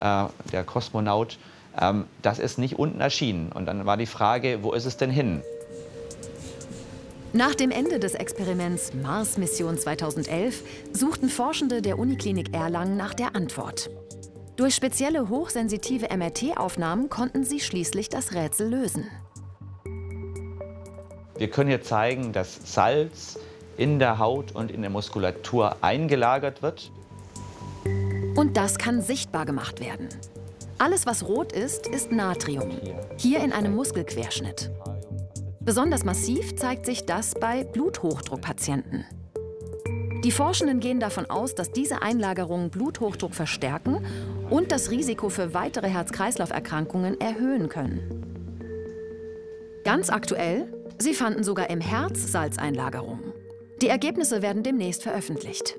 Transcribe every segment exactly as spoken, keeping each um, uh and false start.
äh, der Kosmonaut, ähm, das ist nicht unten erschienen. Und dann war die Frage, wo ist es denn hin? Nach dem Ende des Experiments Mars-Mission zweitausendelf suchten Forschende der Uniklinik Erlangen nach der Antwort. Durch spezielle hochsensitive M R T-Aufnahmen konnten sie schließlich das Rätsel lösen. Wir können hier zeigen, dass Salz in der Haut und in der Muskulatur eingelagert wird. Und das kann sichtbar gemacht werden. Alles, was rot ist, ist Natrium. Hier in einem Muskelquerschnitt. Besonders massiv zeigt sich das bei Bluthochdruckpatienten. Die Forschenden gehen davon aus, dass diese Einlagerungen Bluthochdruck verstärken und das Risiko für weitere Herz-Kreislauf-Erkrankungen erhöhen können. Ganz aktuell, sie fanden sogar im Herz Salzeinlagerungen. Die Ergebnisse werden demnächst veröffentlicht.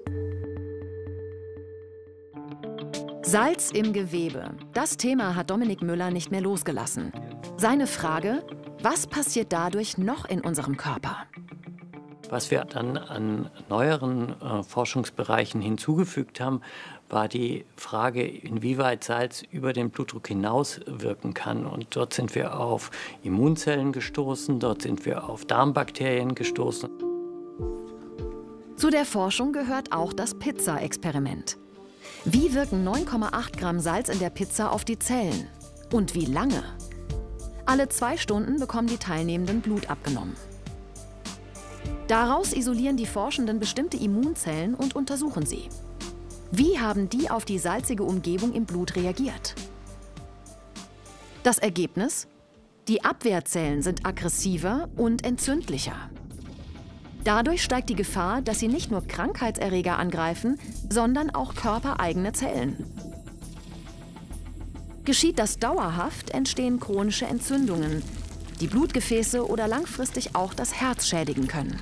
Salz im Gewebe. Das Thema hat Dominik Müller nicht mehr losgelassen. Seine Frage: Was passiert dadurch noch in unserem Körper? Was wir dann an neueren äh, Forschungsbereichen hinzugefügt haben, war die Frage, inwieweit Salz über den Blutdruck hinaus wirken kann. Und dort sind wir auf Immunzellen gestoßen, dort sind wir auf Darmbakterien gestoßen. Zu der Forschung gehört auch das Pizza-Experiment. Wie wirken neun Komma acht Gramm Salz in der Pizza auf die Zellen? Und wie lange? Alle zwei Stunden bekommen die Teilnehmenden Blut abgenommen. Daraus isolieren die Forschenden bestimmte Immunzellen und untersuchen sie. Wie haben die auf die salzige Umgebung im Blut reagiert? Das Ergebnis? Die Abwehrzellen sind aggressiver und entzündlicher. Dadurch steigt die Gefahr, dass sie nicht nur Krankheitserreger angreifen, sondern auch körpereigene Zellen. Geschieht das dauerhaft, entstehen chronische Entzündungen, die Blutgefäße oder langfristig auch das Herz schädigen können.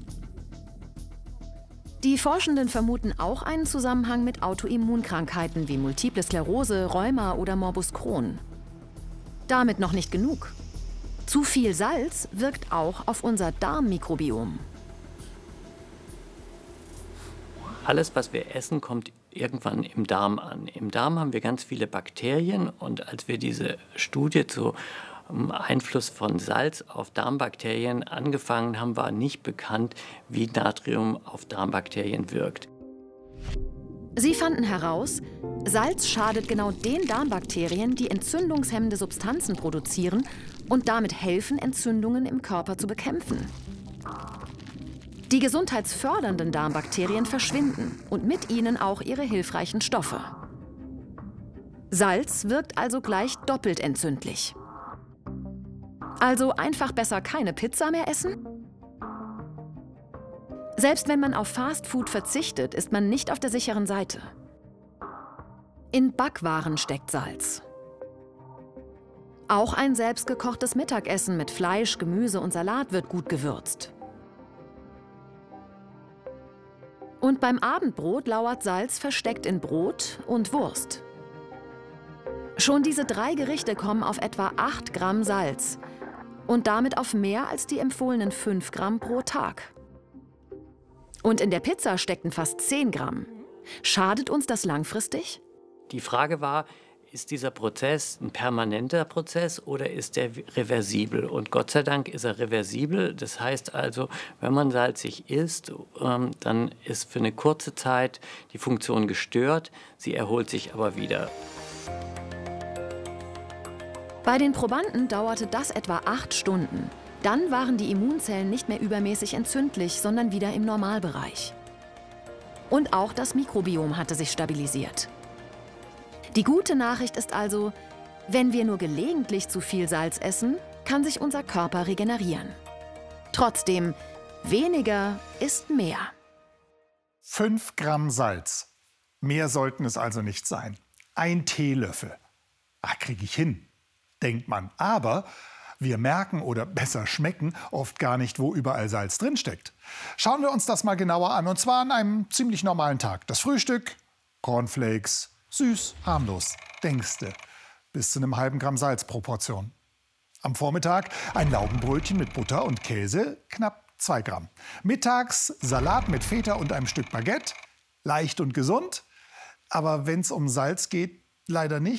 Die Forschenden vermuten auch einen Zusammenhang mit Autoimmunkrankheiten wie Multiple Sklerose, Rheuma oder Morbus Crohn. Damit noch nicht genug. Zu viel Salz wirkt auch auf unser Darmmikrobiom. Alles, was wir essen, kommt irgendwann im Darm an. Im Darm haben wir ganz viele Bakterien und als wir diese Studie zum Einfluss von Salz auf Darmbakterien angefangen haben, war nicht bekannt, wie Natrium auf Darmbakterien wirkt. Sie fanden heraus, Salz schadet genau den Darmbakterien, die entzündungshemmende Substanzen produzieren und damit helfen, Entzündungen im Körper zu bekämpfen. Die gesundheitsfördernden Darmbakterien verschwinden und mit ihnen auch ihre hilfreichen Stoffe. Salz wirkt also gleich doppelt entzündlich. Also einfach besser keine Pizza mehr essen? Selbst wenn man auf Fastfood verzichtet, ist man nicht auf der sicheren Seite. In Backwaren steckt Salz. Auch ein selbstgekochtes Mittagessen mit Fleisch, Gemüse und Salat wird gut gewürzt. Und beim Abendbrot lauert Salz versteckt in Brot und Wurst. Schon diese drei Gerichte kommen auf etwa acht Gramm Salz und damit auf mehr als die empfohlenen fünf Gramm pro Tag. Und in der Pizza steckten fast zehn Gramm. Schadet uns das langfristig? Die Frage war, ist dieser Prozess ein permanenter Prozess oder ist er reversibel? Und Gott sei Dank ist er reversibel. Das heißt also, wenn man salzig isst, ähm, dann ist für eine kurze Zeit die Funktion gestört, sie erholt sich aber wieder. Bei den Probanden dauerte das etwa acht Stunden. Dann waren die Immunzellen nicht mehr übermäßig entzündlich, sondern wieder im Normalbereich. Und auch das Mikrobiom hatte sich stabilisiert. Die gute Nachricht ist also, wenn wir nur gelegentlich zu viel Salz essen, kann sich unser Körper regenerieren. Trotzdem, weniger ist mehr. Fünf Gramm Salz. Mehr sollten es also nicht sein. Ein Teelöffel. Ah, kriege ich hin, denkt man. Aber wir merken oder besser schmecken oft gar nicht, wo überall Salz drinsteckt. Schauen wir uns das mal genauer an, und zwar an einem ziemlich normalen Tag. Das Frühstück, Cornflakes, süß, harmlos, denkste, bis zu einem halben Gramm Salz pro Portion. Am Vormittag ein Laugenbrötchen mit Butter und Käse, knapp zwei Gramm. Mittags Salat mit Feta und einem Stück Baguette, leicht und gesund. Aber wenn es um Salz geht, leider nicht.